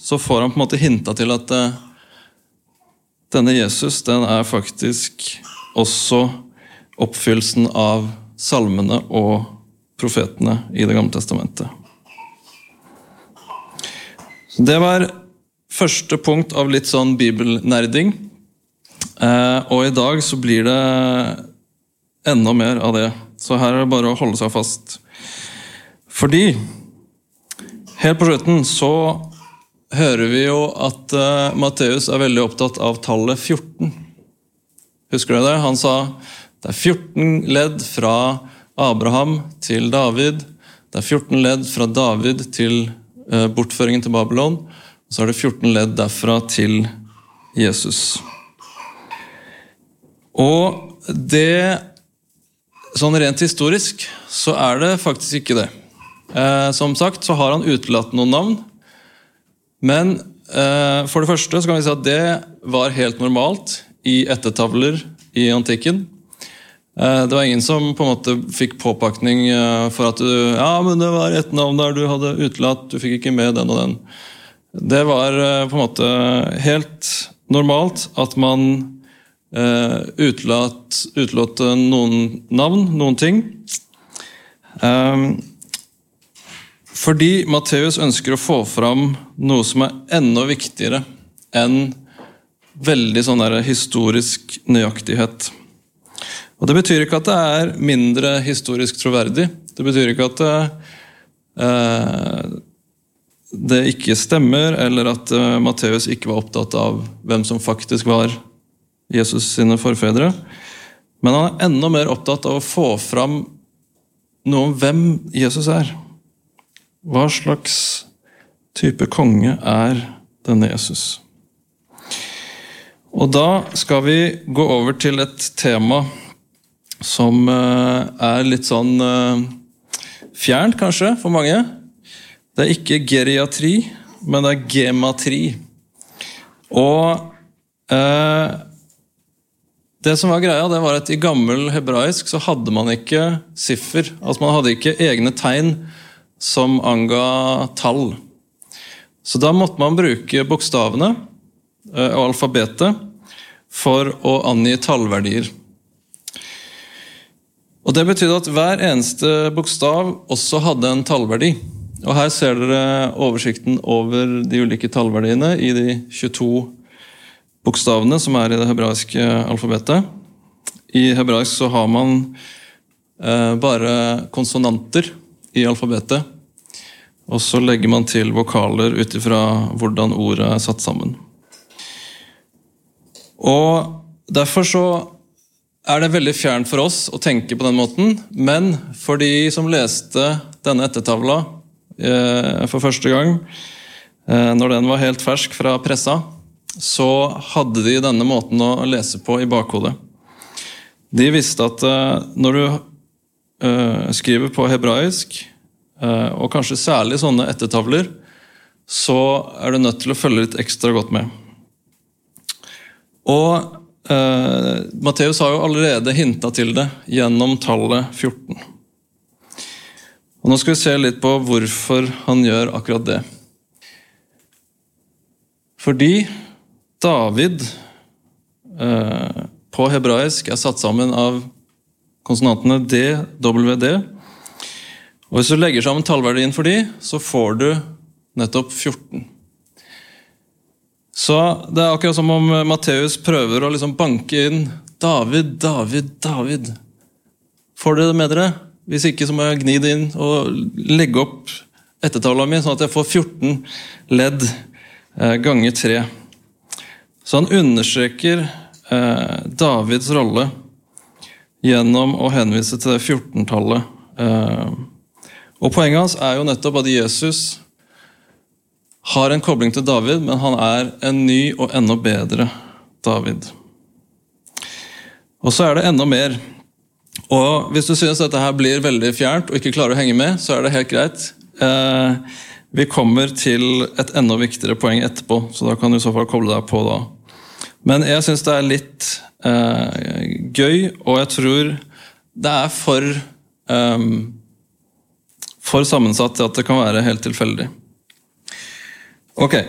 så får han på en måte hintet til at denne Jesus, den faktisk også oppfyllelsen av salmene og profetene i det gamle testamentet. Så det var første punkt av litt sånn bibelnerding. Og i dag så blir det enda mer av det. Så her er det bare å holde seg fast. Fordi, helt på slutten, så hører vi jo at Matteus er veldig opptatt av tallet 14. Husker du det? Han sa, det er 14 ledd fra Abraham til David. Det er 14 ledd fra David til bortføringen til Babylon. Og så er det 14 ledd derfra til Jesus. Og det, sånn rent historisk, så er det faktisk ikke det. Som sagt, så har han utelatt noen navn, men for det første så kan vi si at det var helt normalt i ettertavler i antikken. Det var ingen som på en måte fikk påpakning for at men det var et navn der du hadde utelatt, du fikk ikke med den og den. Det var på en måte helt normalt at man utelot noen navn, noen ting. Fordi Matteus ønsker å få fram noe som er enda viktigere enn veldig sånn der historisk nøyaktighet. Og det betyr ikke at det er mindre historisk troverdig. Det betyr ikke at det ikke stemmer, eller at Matteus ikke var opptatt av hvem som faktisk var Jesus sine forfedre. Men han er enda mer opptatt av å få fram noe om hvem Jesus er. Hva slags type konge er denne Jesus? Og da skal vi gå over til et tema som er litt sånn fjernt kanskje for mange. Det er ikke geriatri, men det er gematri. Og det som var greia, det var at i gammel hebraisk så hadde man ikke siffer. Altså man hadde ikke egne tegn som anga tall. Så da måtte man bruke bokstavene og alfabetet for å angi tallverdier. Og det betydde at hver eneste bokstav også hadde en tallverdi. Og her ser dere oversikten over de ulike tallverdiene i de 22 bokstavene som er i det hebraiske alfabetet. I hebraisk så har man bare konsonanter i alfabetet, og så legger man til vokaler utifra hvordan ordet er satt sammen. Og derfor så er det veldig fjernt for oss å tenke på den måten, men for de som leste denne ettertavla for første gang, når den var helt fersk fra pressa, så hadde de denne måten å lese på i bakhodet. De visste at når du skriver på hebraisk, og kanskje særlig sånne ettertavler, så er du nødt til å følge litt ekstra godt med. Og Matteus har jo allerede hintet til det gjennom tallet 14. Og nå skal vi se litt på hvorfor han gjør akkurat det. Fordi David på hebraisk er satt sammen av konsonantene D, W, D. Og hvis du legger sammen tallverdien for de, så får du nettopp 14. Så det er akkurat som om Matteus prøver å liksom banke inn David, David, David. Får dere det med dere? Hvis ikke så må jeg gni det inn og legge opp ettertavla mi, sånn at jeg får 14 ledd ganger 3. Så han understreker Davids rolle gjennom å henvise til det 14-tallet. Og poenget hans er jo nettopp at Jesus har en kobling til David, men han er en ny og enda bedre David. Og så er det enda mer. Og hvis du synes dette her blir veldig fjernt og ikke klarer å henge med, så er det helt greit. Vi kommer til et enda viktigere poeng etterpå, så da kan du i så fall koble deg på da. Men jeg synes det er litt gøy, og jeg tror det er for sammensatt til at det kan være helt tilfeldig. Ok.